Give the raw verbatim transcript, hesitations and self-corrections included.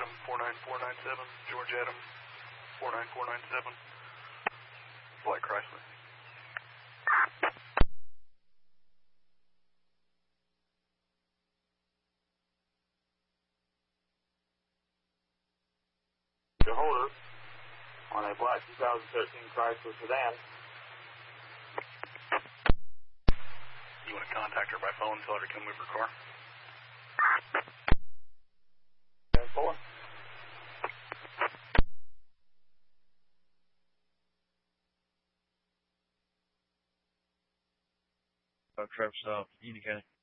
Adam, four nine four nine seven. George Adam, four nine four nine seven. Flight Chrysler. Holder on a black two thousand thirteen Chrysler sedan. You want to contact her by phone, tell her to come move her car? ten four. Uh, Trevor South, Union County.